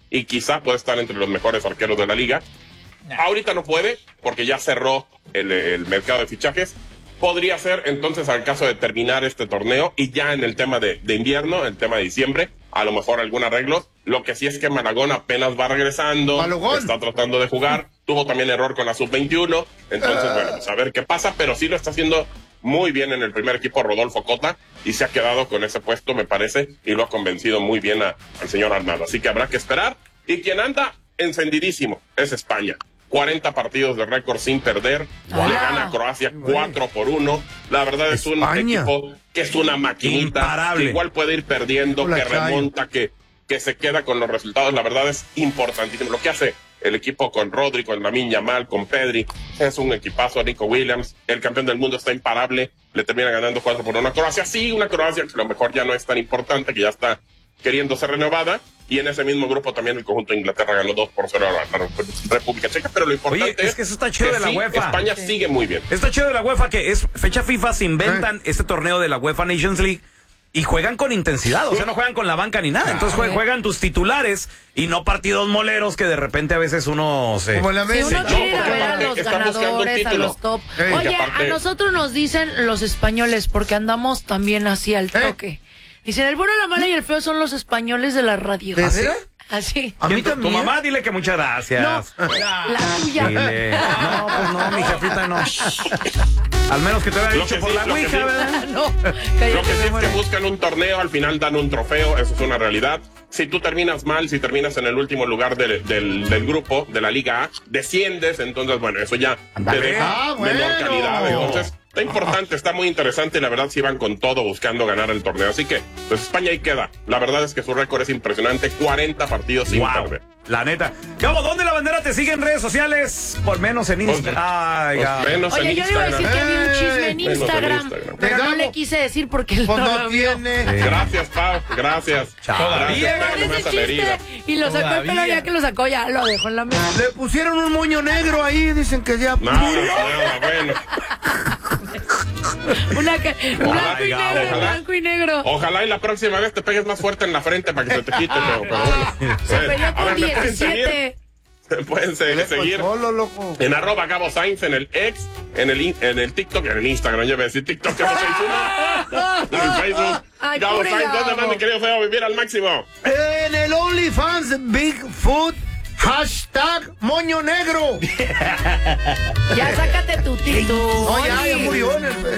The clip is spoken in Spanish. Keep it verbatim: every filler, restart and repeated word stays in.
y quizá puede estar entre los mejores arqueros de la liga. Ahorita no puede, porque ya cerró el, el mercado de fichajes. Podría ser entonces al caso de terminar este torneo y ya en el tema de, de invierno, el tema de diciembre, a lo mejor algún arreglo. Lo que sí es que Malagón apenas va regresando, Malagón. está tratando de jugar, tuvo también error con la sub veintiuno, entonces uh. bueno, pues a ver qué pasa, pero sí lo está haciendo muy bien en el primer equipo Rodolfo Cota y se ha quedado con ese puesto, me parece, y lo ha convencido muy bien a, al señor Arnaldo. Así que habrá que esperar. Y quien anda encendidísimo es España. cuarenta partidos de récord sin perder, wow. le gana a Croacia cuatro por uno. La verdad es España. Un equipo que es una maquinita, imparable. Que igual puede ir perdiendo, Hola, que remonta, que, que se queda con los resultados. La verdad es importantísimo. Lo que hace el equipo con Rodri, con Lamine Yamal, con Pedri, es un equipazo. Nico Williams, el campeón del mundo, está imparable. Le termina ganando cuatro por uno a Croacia. Sí, una Croacia que a lo mejor ya no es tan importante, que ya está queriendo ser renovada. Y en ese mismo grupo también el conjunto de Inglaterra ganó dos por cero a la, la República Checa, pero lo importante Oye, es, es que eso está chido que de la sí, UEFA. España sí. sigue muy bien. Está chido de la UEFA, que es fecha FIFA, se inventan eh. este torneo de la UEFA Nations League y juegan con intensidad, o sea, no juegan con la banca ni nada. Entonces juegan, juegan tus titulares y no partidos moleros que de repente a veces uno se... Como la si uno quiere no, ver a los ganadores, a los top. Ey. Oye, aparte... a nosotros nos dicen los españoles, porque andamos también así al toque. ¿Eh? Dicen, el bueno, la mala y el feo son los españoles de la radio. ¿De verdad? Así. A mí también. Tu mamá, dile que muchas gracias. No, la tuya. Dile. No, pues no, mi jefita no. Al menos que te haya dicho por sí, la ouija, ¿verdad? No. Lo que sí es que buscan un torneo, al final dan un trofeo, eso es una realidad. Si tú terminas mal, si terminas en el último lugar del, del, del grupo, de la Liga A, desciendes, entonces, bueno, eso ya Andale. te deja ah, bueno. menor calidad. Entonces, está importante, está muy interesante y la verdad sí van con todo buscando ganar el torneo. Así que, pues España ahí queda. La verdad es que su récord es impresionante, cuarenta partidos sin wow. perder. La neta. Gabo, ¿dónde la bandera te sigue en redes sociales? Por menos en Instagram. Ay, Gabo. Menos Oye, en yo le iba a decir que había un chisme en Instagram, en Instagram. pero no le quise decir porque él pues no no lo vio. tiene. Sí. Gracias, Pau. Gracias. Todavía. Y lo sacó el pelo, ya que lo sacó, ya lo dejó en la mesa. Le pusieron un moño negro ahí, dicen que ya... No, no, bueno. Una que, blanco y negro, ojalá, blanco y negro. Ojalá y la próxima vez te pegues más fuerte en la frente para que se te quite, pero, pero bueno. Se peleó con diecisiete. Pueden seguir, seguir solo, loco. en arroba Gabo Sainz, en el X, en el, en el TikTok, en el Instagram, yo voy a decir TikTok, Gabo Sainz, en el Facebook. Ay, Gabo Sainz, ¿dónde más, mi querido feo, vivir al máximo? En el OnlyFans Bigfoot. Hashtag moño negro. Ya sácate tu TikTok. No, ya, ya murió en el,